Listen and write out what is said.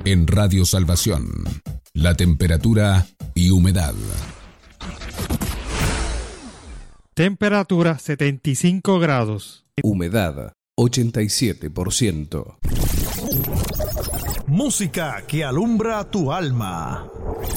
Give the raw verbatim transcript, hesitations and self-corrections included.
En Radio Salvación, la temperatura y humedad. Temperatura setenta y cinco grados. Humedad ochenta y siete por ciento. Música que alumbra tu alma.